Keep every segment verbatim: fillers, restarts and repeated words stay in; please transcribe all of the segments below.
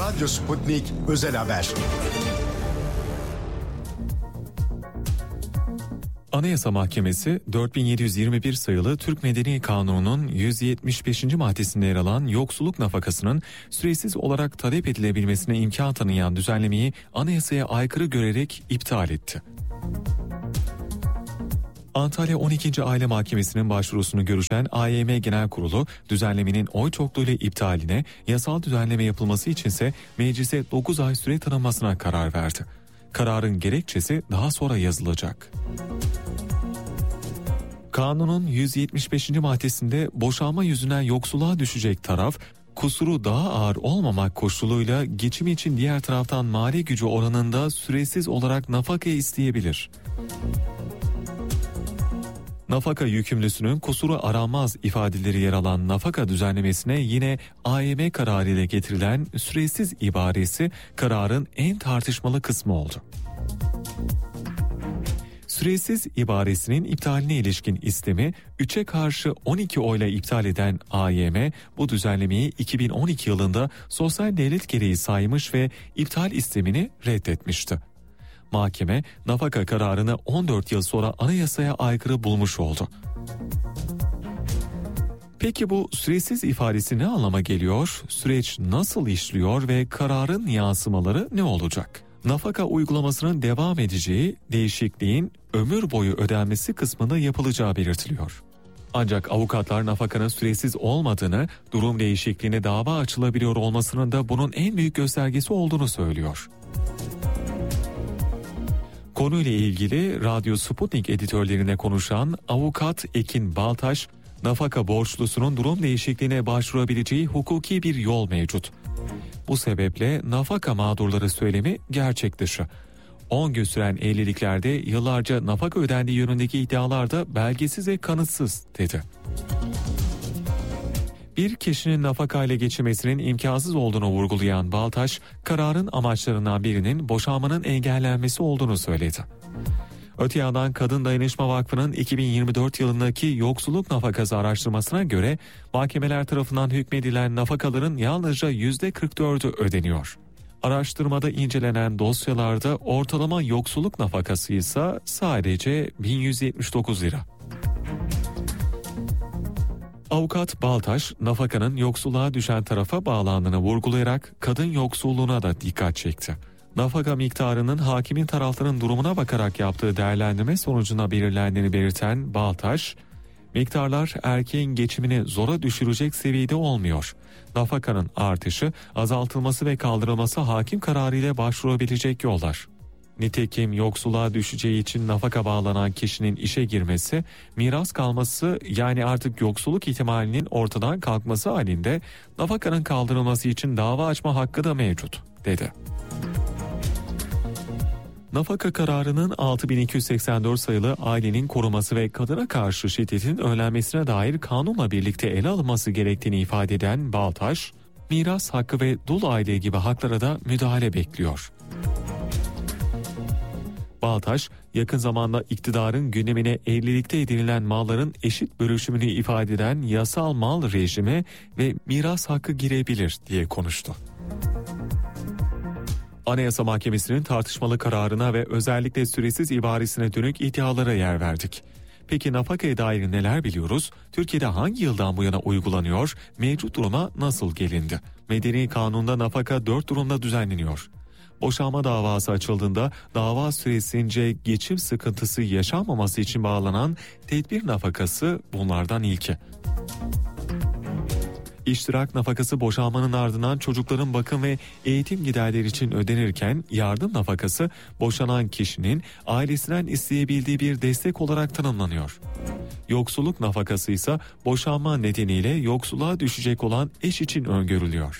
Radyo Sputnik Özel Haber. Anayasa Mahkemesi dört bin yedi yüz yirmi bir sayılı Türk Medeni Kanunu'nun yüz yetmiş beşinci maddesinde yer alan yoksulluk nafakasının süresiz olarak talep edilebilmesine imkan tanıyan düzenlemeyi anayasaya aykırı görerek iptal etti. Antalya on ikinci Aile Mahkemesi'nin başvurusunu görüşen A Y M Genel Kurulu, düzenlemenin oy çokluğuyla iptaline, yasal düzenleme yapılması içinse meclise dokuz ay süre tanınmasına karar verdi. Kararın gerekçesi daha sonra yazılacak. Kanunun yüz yetmiş beşinci maddesinde boşanma yüzünden yoksulluğa düşecek taraf, kusuru daha ağır olmamak koşuluyla geçim için diğer taraftan mali gücü oranında süresiz olarak nafaka isteyebilir. Nafaka yükümlüsünün kusuru aranmaz ifadeleri yer alan nafaka düzenlemesine yine A Y M kararı ile getirilen süresiz ibaresi kararın en tartışmalı kısmı oldu. Süresiz ibaresinin iptaline ilişkin istemi üçe karşı on iki oyla iptal eden A Y M bu düzenlemeyi iki bin on iki yılında sosyal devlet gereği saymış ve iptal istemini reddetmişti. Mahkeme nafaka kararını on dört yıl sonra anayasaya aykırı bulmuş oldu. Peki bu süresiz ifadesi ne anlama geliyor? Süreç nasıl işliyor ve kararın yansımaları ne olacak? Nafaka uygulamasının devam edeceği, değişikliğin ömür boyu ödenmesi kısmında yapılacağı belirtiliyor. Ancak avukatlar nafakanın süresiz olmadığını, durum değişikliğine dava açılabiliyor olmasının da bunun en büyük göstergesi olduğunu söylüyor. Konuyla ilgili Radyo Sputnik editörlerine konuşan avukat Ekin Baltaş, nafaka borçlusunun durum değişikliğine başvurabileceği hukuki bir yol mevcut. Bu sebeple nafaka mağdurları söylemi gerçek dışı. on gün süren evliliklerde yıllarca nafaka ödendiği yönündeki iddialar da belgesiz ve kanıtsız dedi. Bir kişinin nafakayla geçinmesinin imkansız olduğunu vurgulayan Baltaş, kararın amaçlarından birinin boşanmanın engellenmesi olduğunu söyledi. Öte yandan Kadın Dayanışma Vakfı'nın iki bin yirmi dört yılındaki yoksulluk nafakası araştırmasına göre mahkemeler tarafından hükmedilen nafakaların yalnızca yüzde kırk dördü ödeniyor. Araştırmada incelenen dosyalarda ortalama yoksulluk nafakası ise sadece bin yüz yetmiş dokuz lira. Avukat Baltaş, nafakanın yoksulluğa düşen tarafa bağlandığını vurgulayarak kadın yoksulluğuna da dikkat çekti. Nafaka miktarının hakimin tarafların durumuna bakarak yaptığı değerlendirme sonucunda belirlendiğini belirten Baltaş, miktarlar erkeğin geçimini zora düşürecek seviyede olmuyor. Nafakanın artışı, azaltılması ve kaldırılması hakim kararıyla başvurabilecek yollar. Nitekim yoksulluğa düşeceği için nafaka bağlanan kişinin işe girmesi, miras kalması yani artık yoksulluk ihtimalinin ortadan kalkması halinde nafakanın kaldırılması için dava açma hakkı da mevcut, dedi. Nafaka kararının altı bin iki yüz seksen dört sayılı ailenin koruması ve kadına karşı şiddetin önlenmesine dair kanunla birlikte ele alınması gerektiğini ifade eden Baltaş, miras hakkı ve dul aile gibi haklara da müdahale bekliyor. Baltaş, yakın zamanda iktidarın gündemine evlilikte edinilen malların eşit bölüşümünü ifade eden yasal mal rejimi ve miras hakkı girebilir diye konuştu. Anayasa Mahkemesi'nin tartışmalı kararına ve özellikle süresiz ibaresine dönük iddialara yer verdik. Peki nafakaya dair neler biliyoruz? Türkiye'de hangi yıldan bu yana uygulanıyor? Mevcut duruma nasıl gelindi? Medeni Kanun'da nafaka dört durumda düzenleniyor. Boşanma davası açıldığında dava süresince geçim sıkıntısı yaşanmaması için bağlanan tedbir nafakası bunlardan ilki. İştirak nafakası boşanmanın ardından çocukların bakım ve eğitim giderleri için ödenirken yardım nafakası boşanan kişinin ailesinden isteyebildiği bir destek olarak tanımlanıyor. Yoksulluk nafakası ise boşanma nedeniyle yoksulluğa düşecek olan eş için öngörülüyor.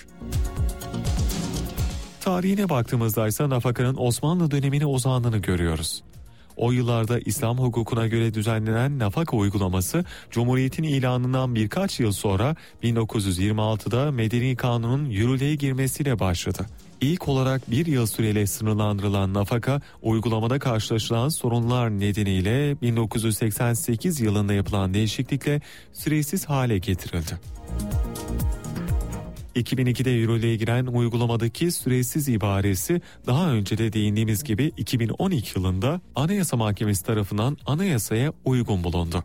Tarihine baktığımızda ise nafakanın Osmanlı dönemine uzandığını görüyoruz. O yıllarda İslam hukukuna göre düzenlenen nafaka uygulaması Cumhuriyet'in ilanından birkaç yıl sonra bin dokuz yüz yirmi altıda Medeni Kanun'un yürürlüğe girmesiyle başladı. İlk olarak bir yıl süreyle sınırlandırılan nafaka uygulamada karşılaşılan sorunlar nedeniyle bin dokuz yüz seksen sekiz yılında yapılan değişiklikle süresiz hale getirildi. iki bin ikide yürürlüğe giren uygulamadaki süresiz ibaresi daha önce de değindiğimiz gibi iki bin on iki yılında Anayasa Mahkemesi tarafından anayasaya uygun bulundu.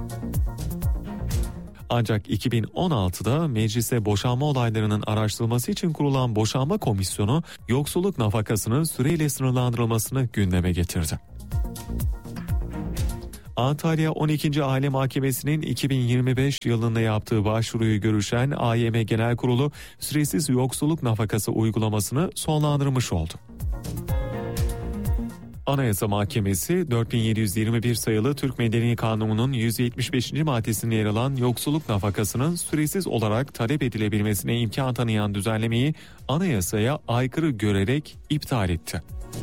Ancak iki bin on altıda meclise boşanma olaylarının araştırılması için kurulan boşanma komisyonu yoksulluk nafakasının süreyle sınırlandırılmasını gündeme getirdi. Antalya on ikinci Aile Mahkemesi'nin iki bin yirmi beş yılında yaptığı başvuruyu görüşen A Y M Genel Kurulu süresiz yoksulluk nafakası uygulamasını sonlandırmış oldu. Anayasa Mahkemesi dört bin yedi yüz yirmi bir sayılı Türk Medeni Kanunu'nun yüz yetmiş beşinci maddesinde yer alan yoksulluk nafakasının süresiz olarak talep edilebilmesine imkan tanıyan düzenlemeyi anayasaya aykırı görerek iptal etti.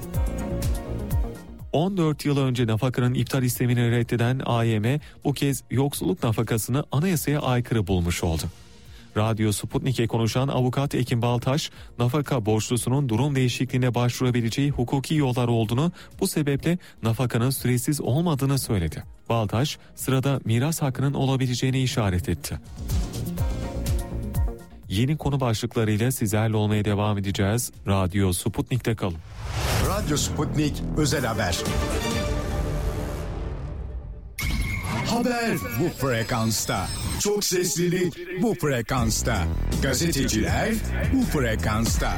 on dört yıl önce nafakanın iptal istemini reddeden A Y M bu kez yoksulluk nafakasını anayasaya aykırı bulmuş oldu. Radyo Sputnik'e konuşan avukat Ekin Baltaş, nafaka borçlusunun durum değişikliğine başvurabileceği hukuki yollar olduğunu, bu sebeple nafakanın süresiz olmadığını söyledi. Baltaş, sırada miras hakkının olabileceğine işaret etti. Yeni konu başlıklarıyla sizlerle olmaya devam edeceğiz. Radyo Sputnik'te kalın. Radyo Sputnik Özel Haber. Haber bu frekansta. Çok seslilik bu frekansta. Gazeteciler bu frekansta.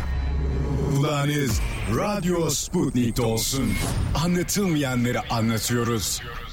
Kulağınız Radyo Sputnik'te olsun. Anlatılmayanları anlatıyoruz.